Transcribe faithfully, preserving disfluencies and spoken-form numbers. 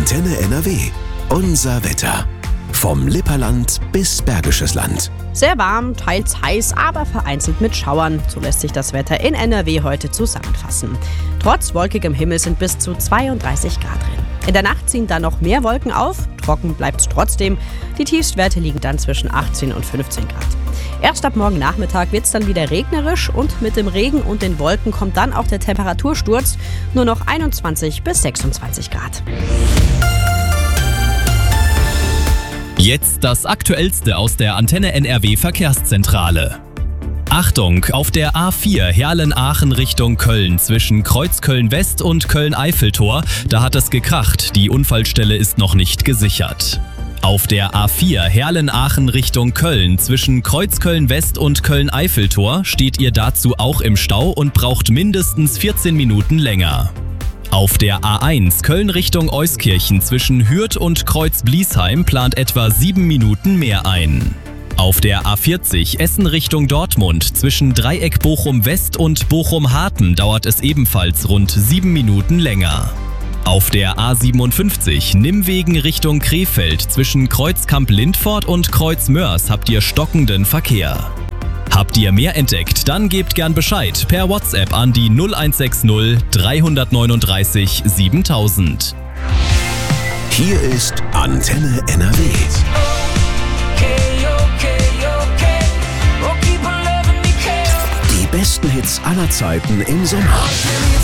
Antenne N R W. Unser Wetter. Vom Lipperland bis Bergisches Land. Sehr warm, teils heiß, aber vereinzelt mit Schauern. So lässt sich das Wetter in N R W heute zusammenfassen. Trotz wolkigem Himmel sind bis zu zweiunddreißig Grad drin. In der Nacht ziehen dann noch mehr Wolken auf. Trocken bleibt es trotzdem. Die Tiefstwerte liegen dann zwischen achtzehn und fünfzehn Grad. Erst ab morgen Nachmittag wird es dann wieder regnerisch und mit dem Regen und den Wolken kommt dann auch der Temperatursturz. Nur noch einundzwanzig bis sechsundzwanzig Grad. Jetzt das Aktuellste aus der Antenne N R W Verkehrszentrale. Achtung, auf der A vier Herlen-Aachen Richtung Köln zwischen Kreuzköln-West und Köln-Eiffeltor, da hat es gekracht, die Unfallstelle ist noch nicht gesichert. Auf der A vier Herlen-Aachen Richtung Köln zwischen Kreuzköln-West und Köln-Eiffeltor steht ihr dazu auch im Stau und braucht mindestens vierzehn Minuten länger. Auf der A eins Köln Richtung Euskirchen zwischen Hürth und Kreuz-Bliesheim plant etwa sieben Minuten mehr ein. Auf der A vierzig Essen Richtung Dortmund zwischen Dreieck Bochum-West und Bochum-Harten dauert es ebenfalls rund sieben Minuten länger. Auf der A siebenundfünfzig Nimwegen Richtung Krefeld zwischen Kreuzkamp-Lindfort und Kreuz-Mörs habt ihr stockenden Verkehr. Habt ihr mehr entdeckt, dann gebt gern Bescheid per WhatsApp an die null eins sechs null drei neun drei siebentausend. Hier ist Antenne N R W. Die besten Hits aller Zeiten im Sommer.